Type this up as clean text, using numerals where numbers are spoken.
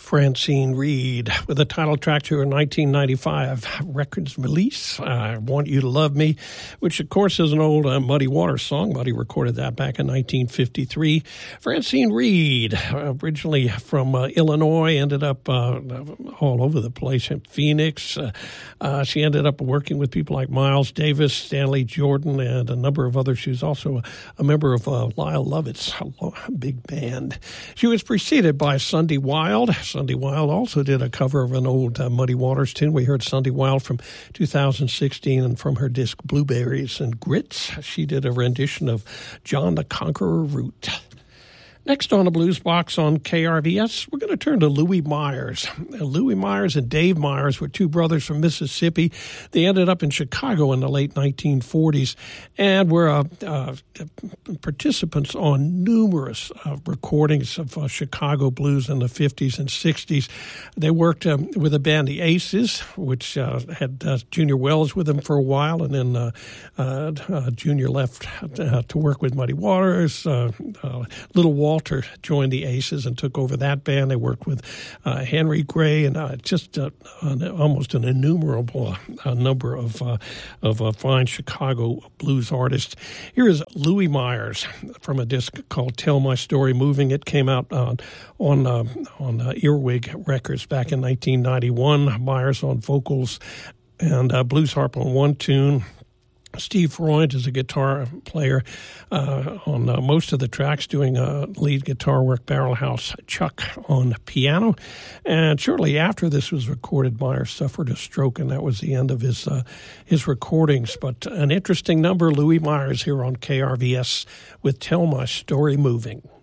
Francine Reed with a title track to her 1995 records release, I Want You to Love Me, which of course is an old Muddy Waters song. Muddy recorded that back in 1953. Francine Reed, originally from Illinois, ended up all over the place in Phoenix. She ended up working with people like Miles Davis, Stanley Jordan, and a number of others. She was also a member of Lyle Lovett's big band. She was preceded by Sunday Wilde. Sunday Wilde also did a cover of an old Muddy Waters tune. We heard Sunday Wilde from 2016, and from her disc Blueberries and Grits, she did a rendition of John the Conqueror Root. Next on the Blues Box on KRVS, we're going to turn to Louis Myers. Louis Myers and Dave Myers were two brothers from Mississippi. They ended up in Chicago in the late 1940s and were participants on numerous recordings of Chicago blues in the 50s and 60s. They worked with a band, the Aces, which had Junior Wells with them for a while, and then Junior left to work with Muddy Waters. Little Walter joined the Aces and took over that band. They worked with Henry Gray and just almost an innumerable number of fine Chicago blues artists. Here is Louis Myers from a disc called Tell My Story Moving. It came out on Earwig Records back in 1991. Myers on vocals and blues harp on one tune. Steve Freund is a guitar player on most of the tracks, doing lead guitar work. Barrelhouse Chuck on piano. And shortly after this was recorded, Myers suffered a stroke, and that was the end of his recordings. But an interesting number, Louis Myers here on KRVS with Tell My Story Moving.